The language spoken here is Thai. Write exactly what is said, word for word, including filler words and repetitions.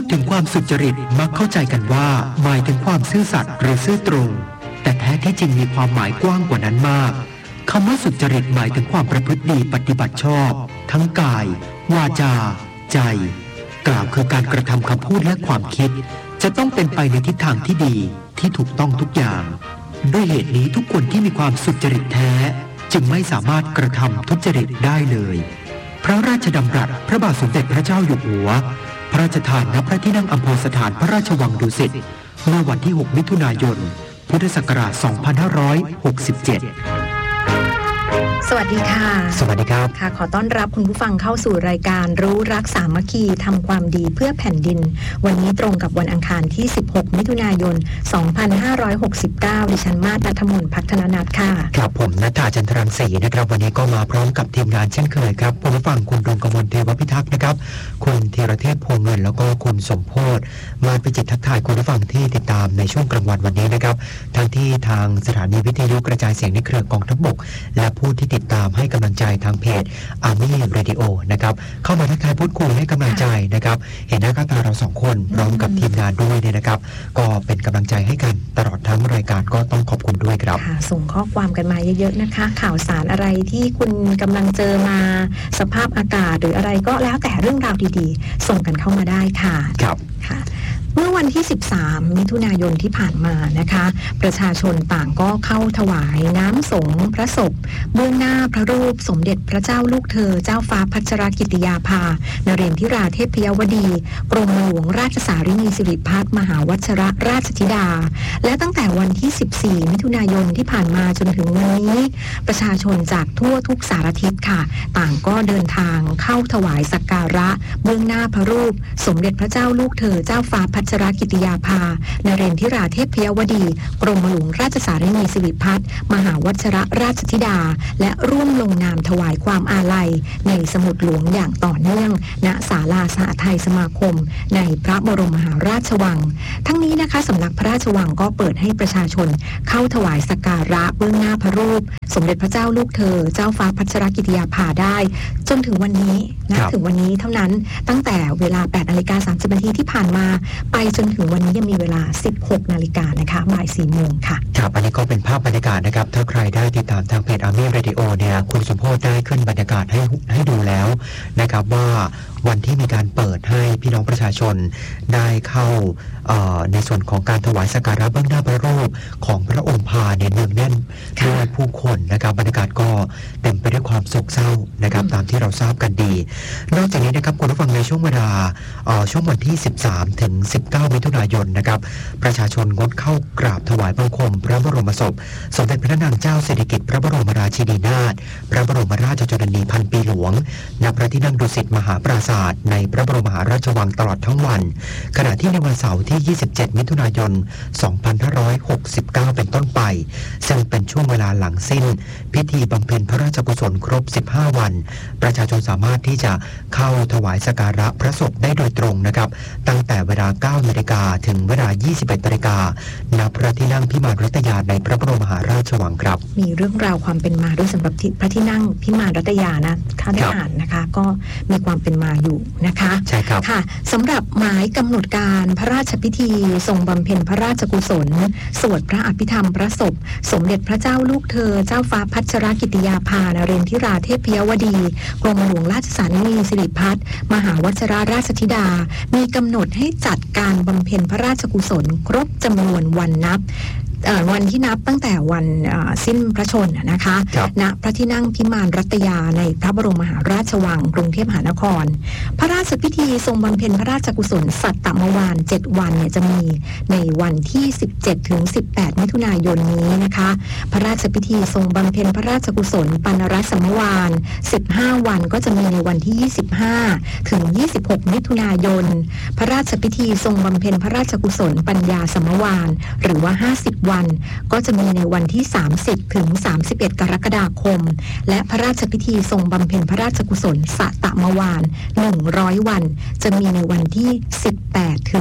ดถึงความสุจริตมักเข้าใจกันว่าหมายถึงความซื่อสัตย์หรือซื่อตรงแต่แท้ที่จริงมีความหมายกว้างกว่านั้นมากคำว่าสุจริตหมายถึงความประพฤติดีปฏิบัติชอบทั้งกายวาจาใจกล่าวคือการกระทำคำพูดและความคิดจะต้องเป็นไปในทิศทางที่ดีที่ถูกต้องทุกอย่างด้วยเหตุนี้ทุกคนที่มีความสุจริตแท้จึงไม่สามารถกระทำทุจริตได้เลยพระราชดำรัสพระบาทสมเด็จพระเจ้าอยู่หัวพระราชทานณพระที่นั่งอัมพสถานพระราชวังดุสิตเมื่อวันที่หกมิถุนายนพุทธศักราชสองพันห้าร้อยหกสิบเจ็ดสวัสดีค่ะสวัสดีครับค่ะขอต้อนรับคุณผู้ฟังเข้าสู่รายการรู้รักสามัคคีทำความดีเพื่อแผ่นดินวันนี้ตรงกับวันอังคารที่สิบหกมิถุนายนสองพันห้าร้อยหกสิบเก้าดิฉันมาศ ณัฐมนต์ พัฒนนัทค่ะครับผมณัฐา จันทรังสีนะครับวันนี้ก็มาพร้อมกับทีมงานเช่นเคยครับคุณผู้ฟังคุณดวงกมลเทวพิทักษ์นะครับคุณธีรเทพพวงเงินแล้วก็คุณสมโพธิ์มาพิจิตรทักทายคุณผู้ฟังที่ติดตามในช่วงกลางวันวันนี้นะครับทั้งที่ทางสถานีวิทยุกระจายเสียงในเครือกองทัพบกและผู้ที่ติดตามให้กำลังใจทางเพจ Army Radio นะครับเข้ามาทักทายพูดคุยให้กำลังใจนะครับเห็นหน้าค่าตาเราสองคนพร้อมกับทีมงานด้วยเนี่ยนะครับก็เป็นกำลังใจให้กันตลอดทั้งรายการก็ต้องขอบคุณด้วยครับค่ะส่งข้อความกันมาเยอะๆนะคะข่าวสารอะไรที่คุณกำลังเจอมาสภาพอากาศหรืออะไรก็แล้วแต่เรื่องราวดีๆส่งกันเข้ามาได้ค่ะครับค่ะเมื่อวันที่สิบสามมิถุนายนที่ผ่านมานะคะประชาชนต่างก็เข้าถวายน้ำสงฆ์พระศพเบื้องหน้าพระรูปสมเด็จพระเจ้าลูกเธอเจ้าฟ้าพัชรกิติยาภานเรนทิราเทพยวดีกรมหลวงราชสารินีสิริพัฒน์มหาวชรราชธิดาและตั้งแต่วันที่สิบสี่มิถุนายนที่ผ่านมาจนถึงวันนี้ประชาชนจากทั่วทุกสารทิศค่ะต่างก็เดินทางเข้าถวายสักการะเบื้องหน้าพระรูปสมเด็จพระเจ้าลูกเธอเจ้าฟ้าพัชรกิติยาภานเรนทิราเทพยวดีกรมหลวงราชสารินีสิริพัฒน์มหาวชรราชธิดาและร่วมลงนามถวายความอาลัยในสมุดหลวงอย่างต่อเนื่องณศาลาสหไทยสมาคมในพระบรมมหาราชวังทั้งนี้นะคะสำนักพระราชวังก็เปิดให้ประชาชนเข้าถวายสักการะเบื้องหน้าพระรูปสมเด็จพระเจ้าลูกเธอเจ้าฟ้าพัชรกิติยาภาได้จนถึงวันนี้นะถึงวันนี้เท่านั้นตั้งแต่เวลา แปดนาฬิกาสามสิบนาทีที่ผ่านมาไปจนถึงวันนี้ยังมีเวลา สิบหกนาฬิกานะคะบ่ายสี่โมงค่ะครับอันนี้ก็เป็นภาพบรรยากาศนะครับถ้าใครได้ติดตามทางเพจ Army Radio เนี่ยคุณสมโพธิ์ได้ขึ้นบรรยากาศให้ให้ดูแล้วนะครับว่าวันที่มีการเปิดให้พี่น้องประชาชนได้เข้าในส่วนของการถวายสักการะเบื้องหน้าพระรูปของพระองค์พาเนี่ยเนืองแน่นด้วยผู้คนนะครับบรรยากาศก็เต็มไปด้วยความโศกเศร้านะครับตามที่เราทราบกันดีนอกจากนี้นะครับคุณผู้ฟังในช่วงเวลาช่วงวันที่สิบสามถึงสิบเก้ามิถุนายนนะครับประชาชนงดเข้ากราบถวายบังคมพระบรมศพสมเด็จพระนางเจ้าสิริกิติ์พระบรมราชินีนาถพระบรมราชชนนีพันปีหลวงณพระที่นั่งดุสิตมหาปราสาทในพระบรมมหาราชวังตลอดทั้งวันขณะที่ในวันเสาร์ที่ยี่สิบเจ็ดมิถุนายนสองพันห้าร้อยหกสิบเก้าเป็นต้นไปซึ่งเป็นช่วงเวลาหลังสิ้นพิธีบำเพ็ญพระราชกุศลครบสิบห้าวันประชาชนสามารถที่จะเข้าถวายสักการะพระศพได้โดยตรงนะครับตั้งแต่เวลา เก้านาฬิกา ถึงเวลา ยี่สิบเอ็ดนาฬิกา ณ พระที่นั่งพิมานรัตยาในพระบรมมหาราชวังครับมีเรื่องราวความเป็นมาด้วยสำหรับพระที่นั่งพิมานรัตยานะถ้าได้อ่านนะคะก็มีความเป็นมาอยู่นะคะใช่ครับค่ะสำหรับหมายกำหนดการพระราชพิธีทรงบำเพ็ญพระราชกุศลสวดพระอภิธรรมพระศพสมเด็จพระเจ้าลูกเธอเจ้าฟ้าพัชรกิติยาภานเรนทิราเทพยวดีกรมหลวงราชสารินีสิริพัฒน์มหาวชรราชธิดามีกำหนดให้จัดการบำเพ็ญพระราชกุศลครบจำนวนวันนับวันที่นับตั้งแต่วันสิ้นพระชนนะคะณพระที่นั่งพิมานรัตยาในพระบรมมหาราชวังกรุงเทพมหานครพระราชพิธีทรงบำเพ็ญพระราชกุศลสัตตมวานเจ็ดวันเนี่ยจะมีในวันที่สิบเจ็ดถึงสิบแปดมิถุนายนนี้นะคะพระราชพิธีทรงบำเพ็ญพระราชกุศลปานรสมวานสิบห้าวันก็จะมีในวันที่ยี่สิบห้าถึงยี่สิบหกมิถุนายนพระราชพิธีทรงบำเพ็ญพระราชกุศลปัญญาสมวานหรือว่าห้าสิบวัน วันก็จะมีในวันที่สามสิบถึงสามสิบเอ็ดกรกฎาคมและพระราชพิธีทรงบำเพ็ญพระราชกุศลสตมวานหนึ่งร้อยวันจะมีในวันที่สิบแปดถึง